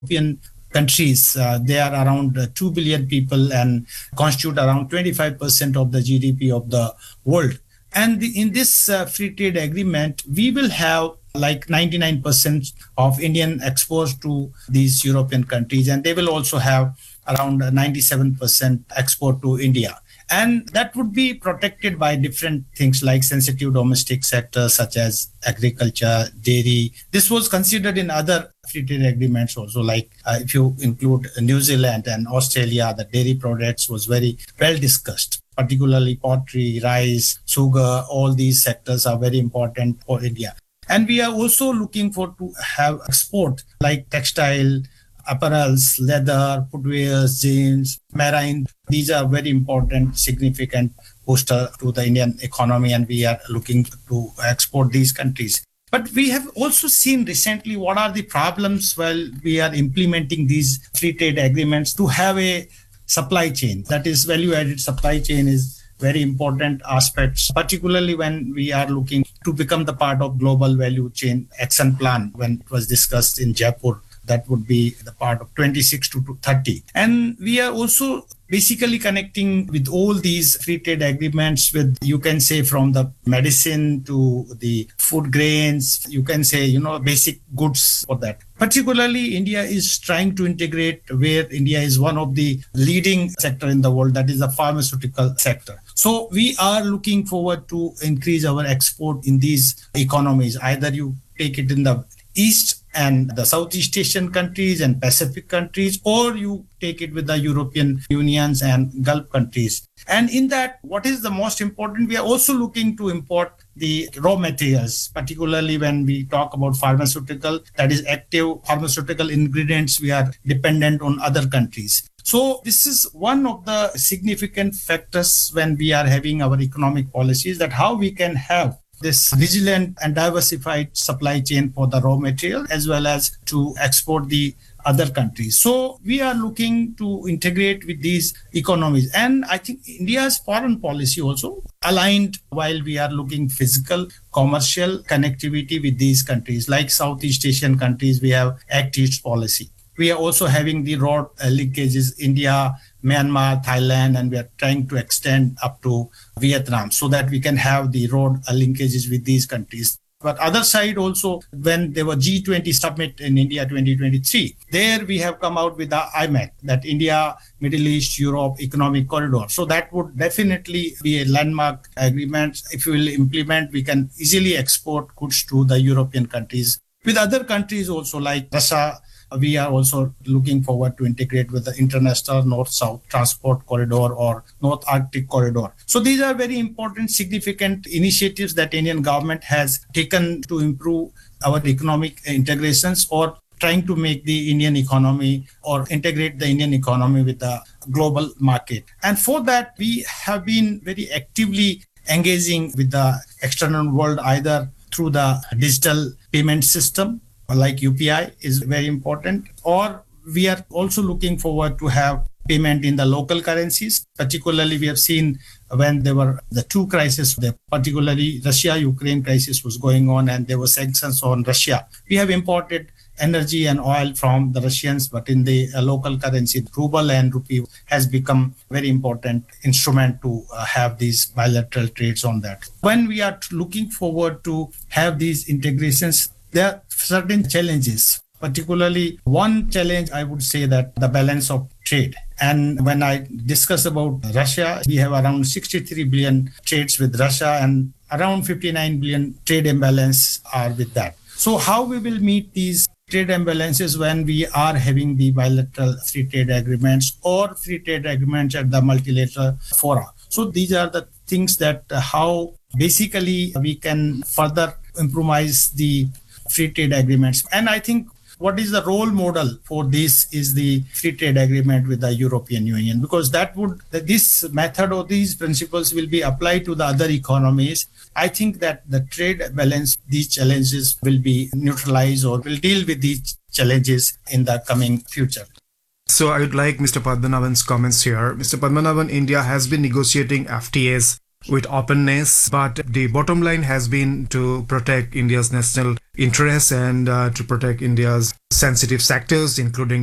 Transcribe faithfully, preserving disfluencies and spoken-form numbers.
European countries, uh, they are around uh, two billion people and constitute around twenty-five percent of the G D P of the world. And the, in this uh, free trade agreement, we will have like ninety-nine percent of Indian exports to these European countries, and they will also have around ninety-seven percent export to India. And that would be protected by different things like sensitive domestic sectors such as agriculture, dairy. This was considered in other free trade agreements also, like uh, if you include New Zealand and Australia, the dairy products was very well discussed, particularly pottery, rice, sugar. All these sectors are very important for India. And we are also looking for to have export like textile, apparels, leather, footwear, jeans, marine. These are very important, significant booster to the Indian economy, and we are looking to export these countries. But we have also seen recently what are the problems while we are implementing these free trade agreements to have a supply chain. That is, value-added supply chain is very important aspects, particularly when we are looking to become the part of global value chain action plan when it was discussed in Jaipur. That would be the part of twenty-six to thirty. And we are also basically connecting with all these free trade agreements with, you can say, from the medicine to the food grains, you can say, you know, basic goods for that. Particularly, India is trying to integrate where India is one of the leading sector in the world, that is the pharmaceutical sector. So we are looking forward to increase our export in these economies. Either you take it in the East and the Southeast Asian countries and Pacific countries, or you take it with the European Unions and Gulf countries. And in that, what is the most important? We are also looking to import the raw materials, particularly when we talk about pharmaceutical, that is active pharmaceutical ingredients, we are dependent on other countries. So this is one of the significant factors when we are having our economic policies, that how we can have this resilient and diversified supply chain for the raw material as well as to export the other countries. So we are looking to integrate with these economies. And I think India's foreign policy also aligned while we are looking physical, commercial connectivity with these countries. Like Southeast Asian countries, we have Act East policy. We are also having the road uh, linkages, India, Myanmar, Thailand, and we are trying to extend up to Vietnam so that we can have the road uh, linkages with these countries. But other side also, when there was G twenty summit in India twenty twenty-three, there we have come out with the I M E C, that India, Middle East, Europe Economic Corridor. So that would definitely be a landmark agreement. If we will implement, we can easily export goods to the European countries. With other countries also like Russia, we are also looking forward to integrate with the International North-South Transport Corridor or North Arctic Corridor. So these are very important, significant initiatives that Indian government has taken to improve our economic integrations or trying to make the Indian economy or integrate the Indian economy with the global market. And for that, we have been very actively engaging with the external world, either through the digital payment system, like U P I is very important, or we are also looking forward to have payment in the local currencies. Particularly, we have seen when there were the two crises, the particularly Russia-Ukraine crisis was going on and there were sanctions on Russia. We have imported energy and oil from the Russians, but in the uh, local currency, ruble and rupee has become very important instrument to uh, have these bilateral trades on that. When we are looking forward to have these integrations, there are certain challenges, particularly one challenge, I would say that the balance of trade. And when I discuss about Russia, we have around sixty-three billion trades with Russia and around fifty-nine billion trade imbalance are with that. So how we will meet these trade imbalances when we are having the bilateral free trade agreements or free trade agreements at the multilateral fora? So these are the things that uh, how basically we can further improve the free trade agreements. And I think what is the role model for this is the free trade agreement with the European Union, because that would, this method or these principles will be applied to the other economies. I think that the trade balance, these challenges will be neutralized or will deal with these challenges in the coming future. So I would like Mister Padmanabhan's comments here. Mister Padmanabhan, India has been negotiating F T As with openness, but the bottom line has been to protect India's national interests and uh, to protect India's sensitive sectors, including